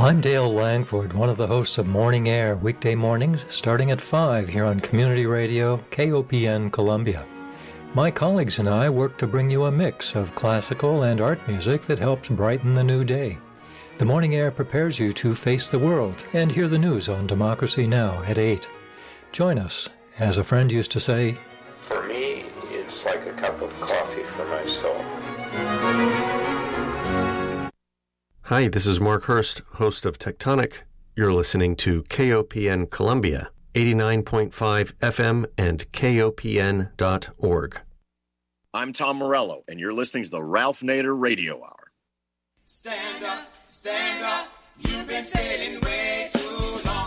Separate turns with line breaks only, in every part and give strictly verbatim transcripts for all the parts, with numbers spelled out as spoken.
I'm Dale Langford, one of the hosts of Morning Air, weekday mornings starting at five here on Community Radio, K O P N Columbia. My colleagues and I work to bring you a mix of classical and art music that helps brighten the new day. The Morning Air prepares you to face the world and hear the news on Democracy Now! At eight. Join us. As a friend used to say,
for me, it's like a cup of coffee for my soul.
Hi, this is Mark Hurst, host of Tectonic. You're listening to K O P N Columbia, eighty-nine point five F M and K O P N dot org.
I'm Tom Morello, and you're listening to the Ralph Nader Radio Hour.
Stand up, stand up, you've been sitting way too long.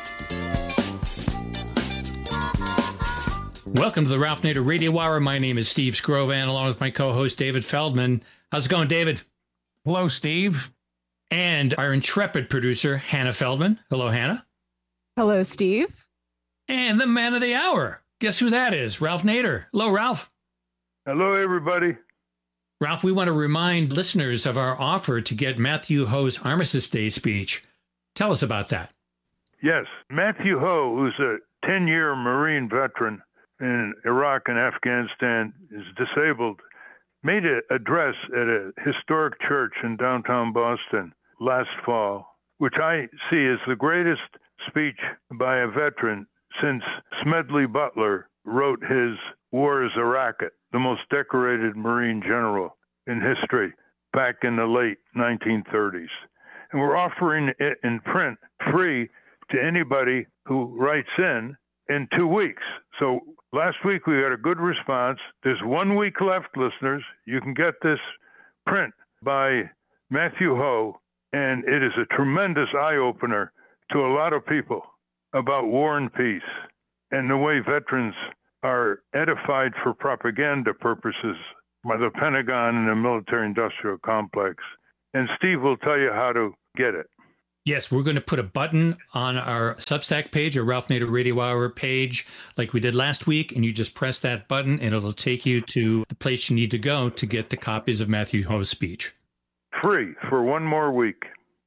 Welcome to the Ralph Nader Radio Hour. My name is Steve Scrovan, along with my co-host David Feldman. How's it going, David?
Hello, Steve.
And our intrepid producer, Hannah Feldman. Hello, Hannah.
Hello, Steve.
And the man of the hour. Guess who that is? Ralph Nader. Hello, Ralph.
Hello, everybody.
Ralph, we want to remind listeners of our offer to get Matthew Ho's Armistice Day speech. Tell us about that.
Yes. Matthew Ho, who's a ten-year Marine veteran in Iraq and Afghanistan, is disabled, made an address at a historic church in downtown Boston last fall, which I see as the greatest speech by a veteran since Smedley Butler wrote his War is a Racket, the most decorated Marine general in history, back in the late nineteen thirties. And we're offering it in print free to anybody who writes in in two weeks. So last week we got a good response. There's one week left, listeners. You can get this print by Matthew Ho, and it is a tremendous eye-opener to a lot of people about war and peace and the way veterans are edified for propaganda purposes by the Pentagon and the military-industrial complex. And Steve will tell you how to get it.
Yes, we're going to put a button on our Substack page, or Ralph Nader Radio Hour page, like we did last week, and you just press that button, and it'll take you to the place you need to go to get the copies of Matthew Ho's speech.
Free for one more week.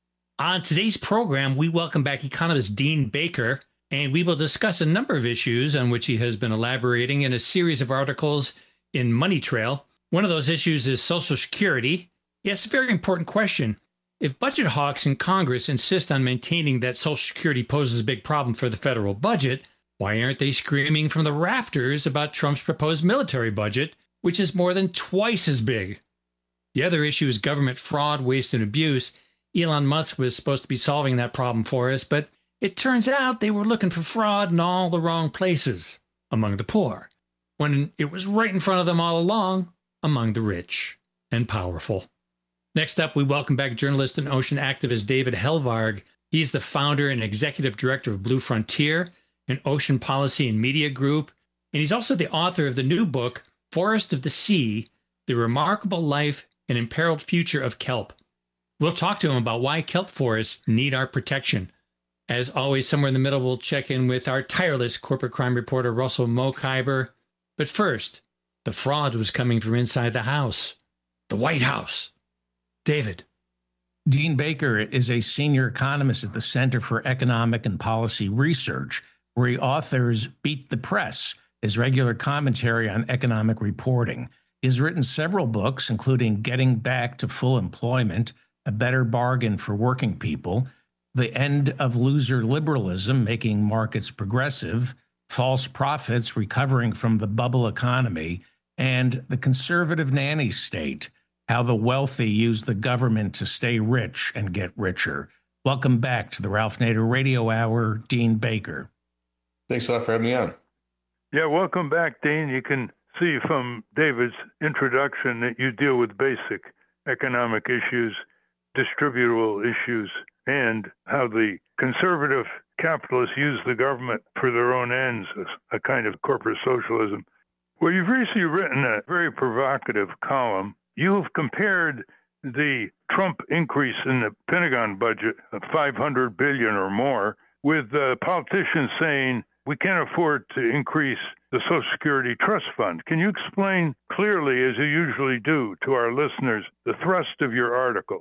On today's program, we welcome back economist Dean Baker, and we will discuss a number of issues on which he has been elaborating in a series of articles in Money Trail. One of those issues is Social Security. Yes, a very important question. If budget hawks in Congress insist on maintaining that Social Security poses a big problem for the federal budget, why aren't they screaming from the rafters about Trump's proposed military budget, which is more than twice as big? The other issue is government fraud, waste, and abuse. Elon Musk was supposed to be solving that problem for us, but it turns out they were looking for fraud in all the wrong places, among the poor, when it was right in front of them all along, among the rich and powerful. Next up, we welcome back journalist and ocean activist David Helvarg. He's the founder and executive director of Blue Frontier, an ocean policy and media group, and he's also the author of the new book, Forest of the Sea, The Remarkable Life and Imperiled Future of Kelp. We'll talk to him about why kelp forests need our protection. As always, somewhere in the middle, we'll check in with our tireless corporate crime reporter, Russell Mokhiber. But first, the fraud was coming from inside the House, the White House. David.
Dean Baker is a senior economist at the Center for Economic and Policy Research, where he authors Beat the Press, his regular commentary on economic reporting. He's written several books, including Getting Back to Full Employment, A Better Bargain for Working People, The End of Loser Liberalism, Making Markets Progressive, False Profits, Recovering from the Bubble Economy, and The Conservative Nanny State, How the Wealthy Use the Government to Stay Rich and Get Richer. Welcome back to the Ralph Nader Radio Hour, Dean Baker.
Thanks a lot for having me on.
Yeah, welcome back, Dean. You can see from David's introduction that you deal with basic economic issues, distributable issues, and how the conservative capitalists use the government for their own ends, a kind of corporate socialism. Well, you've recently written a very provocative column. You've compared the Trump increase in the Pentagon budget of five hundred billion dollars or more with uh, politicians saying we can't afford to increase the Social Security Trust Fund. Can you explain clearly, as you usually do, to our listeners, the thrust of your article?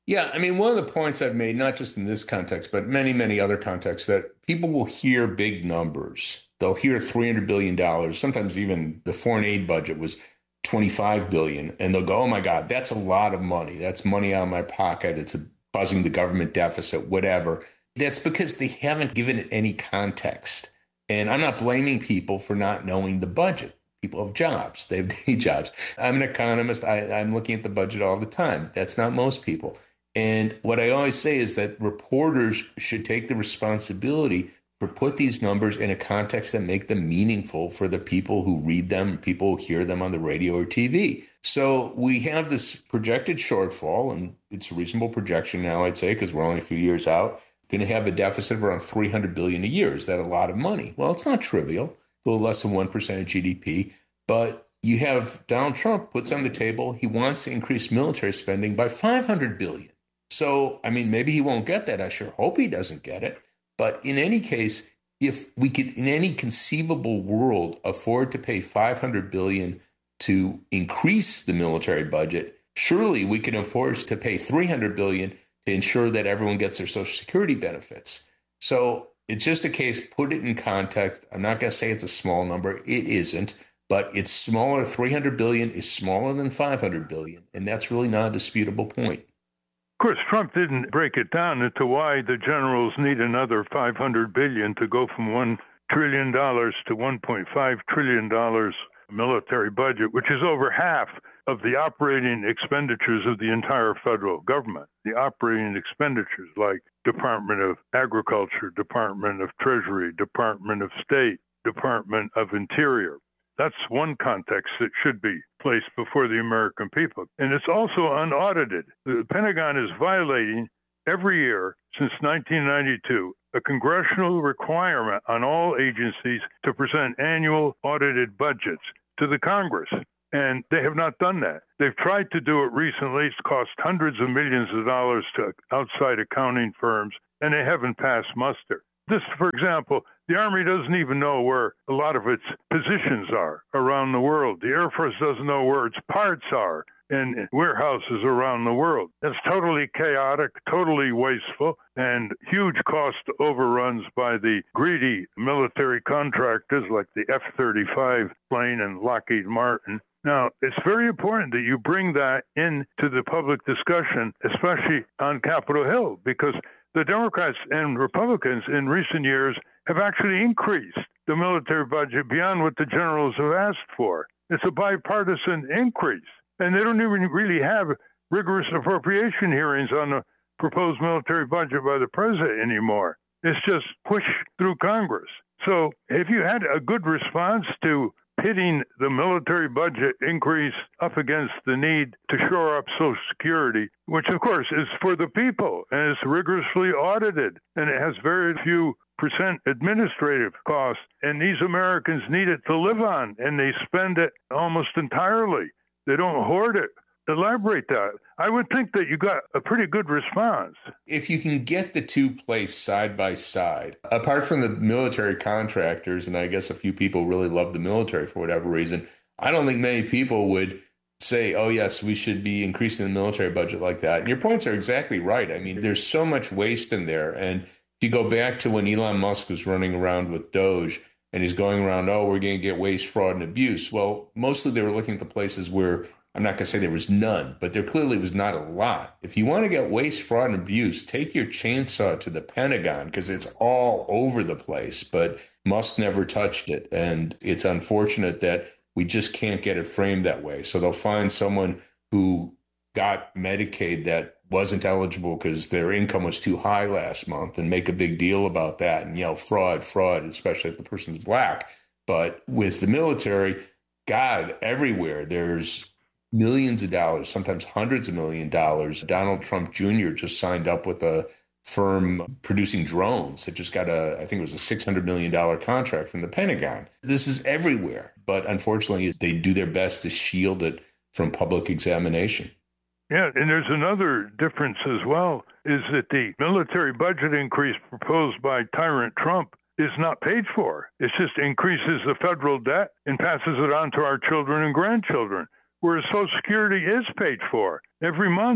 Yeah, I mean, one of the points I've made, not just in this context, but many, many other contexts, that people will hear big numbers. They'll hear three hundred billion dollars. Sometimes even the foreign aid budget was twenty-five billion dollars. And they'll go, oh, my God, that's a lot of money. That's money out of my pocket. It's causing the government deficit, whatever. That's because they haven't given it any context. And I'm not blaming people for not knowing the budget. People have jobs. They have day jobs. I'm an economist. I, I'm looking at the budget all the time. That's not most people. And what I always say is that reporters should take the responsibility for put these numbers in a context that make them meaningful for the people who read them, people who hear them on the radio or T V. So we have this projected shortfall, and it's a reasonable projection now, I'd say, because we're only a few years out, going to have a deficit of around three hundred billion dollars a year. Is that a lot of money? Well, it's not trivial, a little less than one percent of G D P, but you have Donald Trump puts on the table, he wants to increase military spending by five hundred billion dollars. So, I mean, maybe he won't get that. I sure hope he doesn't get it. But in any case, if we could, in any conceivable world, afford to pay five hundred billion dollars to increase the military budget, surely we can afford to pay three hundred billion dollars to ensure that everyone gets their Social Security benefits. So it's just a case, put it in context. I'm not going to say it's a small number. It isn't, but it's smaller. three hundred billion dollars is smaller than five hundred billion dollars, and that's really not a disputable point.
Of course, Trump didn't break it down into why the generals need another five hundred billion dollars to go from one trillion dollars to one point five trillion dollars military budget, which is over half of the operating expenditures of the entire federal government. The operating expenditures like Department of Agriculture, Department of Treasury, Department of State, Department of Interior. That's one context that should be placed before the American people. And it's also unaudited. The Pentagon is violating every year since nineteen ninety-two a congressional requirement on all agencies to present annual audited budgets to the Congress. And they have not done that. They've tried to do it recently. It's cost hundreds of millions of dollars to outside accounting firms, and they haven't passed muster. This, for example, the Army doesn't even know where a lot of its positions are around the world. The Air Force doesn't know where its parts are in warehouses around the world. It's totally chaotic, totally wasteful, and huge cost overruns by the greedy military contractors like the F thirty-five plane and Lockheed Martin. Now, it's very important that you bring that into the public discussion, especially on Capitol Hill, because the Democrats and Republicans in recent years have actually increased the military budget beyond what the generals have asked for. It's a bipartisan increase. And they don't even really have rigorous appropriation hearings on the proposed military budget by the president anymore. It's just pushed through Congress. So if you had a good response to pitting the military budget increase up against the need to shore up Social Security, which of course is for the people and is rigorously audited, and it has very few percent administrative costs, and these Americans need it to live on, and they spend it almost entirely. They don't hoard it. Elaborate that. I would think that you got a pretty good response.
If you can get the two placed side by side, apart from the military contractors, and I guess a few people really love the military for whatever reason, I don't think many people would say, oh, yes, we should be increasing the military budget like that. And your points are exactly right. I mean, there's so much waste in there. And if you go back to when Elon Musk was running around with Doge, and he's going around, oh, we're going to get waste, fraud, and abuse. Well, mostly they were looking at the places where, I'm not going to say there was none, but there clearly was not a lot. If you want to get waste, fraud, and abuse, take your chainsaw to the Pentagon, because it's all over the place. But Musk never touched it. And it's unfortunate that we just can't get it framed that way. So they'll find someone who got Medicaid that wasn't eligible because their income was too high last month and make a big deal about that and yell fraud, fraud, especially if the person's black. But with the military, God, everywhere, there's millions of dollars, sometimes hundreds of million dollars. Donald Trump Junior just signed up with a firm producing drones. It just got a, I think it was a six hundred million dollars contract from the Pentagon. This is everywhere. But unfortunately, they do their best to shield it from public examination.
Yeah, and there's another difference as well, is that the military budget increase proposed by Tyrant Trump is not paid for. It just increases the federal debt and passes it on to our children and grandchildren, whereas Social Security is paid for every month.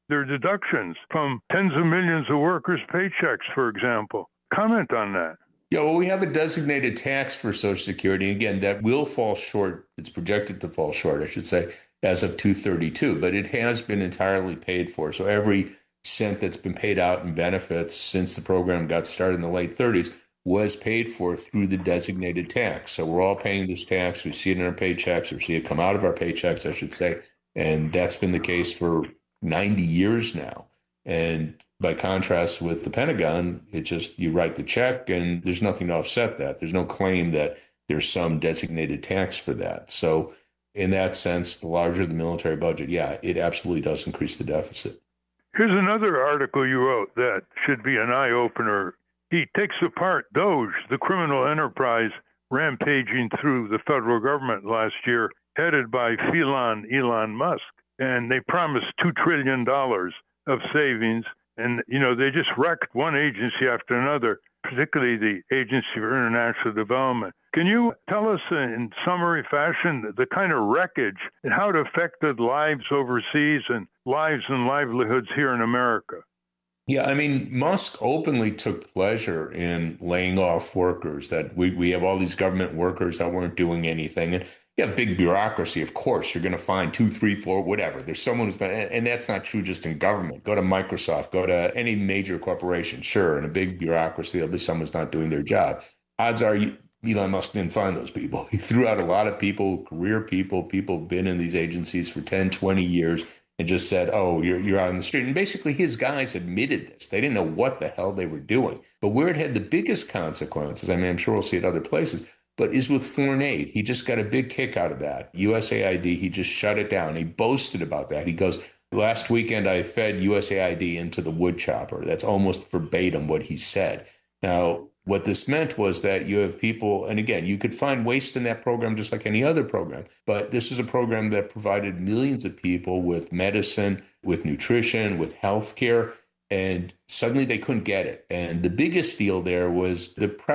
their deductions from tens of millions of workers' paychecks, for example. Comment on that.
Yeah, well, we have a designated tax for Social Security. Again, that will fall short. It's projected to fall short, I should say, as of two thirty-two, but it has been entirely paid for. So every cent that's been paid out in benefits since the program got started in the late thirties was paid for through the designated tax. So we're all paying this tax. We see it in our paychecks, or see it come out of our paychecks, I should say. And that's been the case for ninety years now. And by contrast with the Pentagon, it just, you write the check and there's nothing to offset that. There's no claim that there's some designated tax for that. So in that sense, the larger the military budget, yeah, it absolutely does increase the deficit.
Here's another article you wrote that should be an eye-opener. He takes apart Doge, the criminal enterprise rampaging through the federal government last year, headed by Felon Elon Musk. And they promised two trillion dollars of savings. And, you know, they just wrecked one agency after another, particularly the Agency for International Development. Can you tell us in summary fashion the kind of wreckage and how it affected lives overseas and lives and livelihoods here in America?
Yeah, I mean, Musk openly took pleasure in laying off workers, that we, we have all these government workers that weren't doing anything. And you have big bureaucracy, of course. You're going to find two, three, four, whatever. There's someone who's going to, and that's not true just in government. Go to Microsoft, go to any major corporation. Sure, in a big bureaucracy, there'll be someone who's not doing their job. Odds are Elon Musk didn't find those people. He threw out a lot of people, career people, people who've been in these agencies for ten, twenty years, and just said, oh, you're you're out on the street. And basically his guys admitted this. They didn't know what the hell they were doing. But where it had the biggest consequences, I mean, I'm sure we'll see it other places, but is with foreign aid. He just got a big kick out of that. U S A I D, he just shut it down. He boasted about that. He goes, last weekend I fed U S A I D into the wood chopper. That's almost verbatim what he said. Now, what this meant was that you have people, and again, you could find waste in that program just like any other program, but this is a program that provided millions of people with medicine, with nutrition, with health care, and suddenly they couldn't get it. And the biggest deal there was the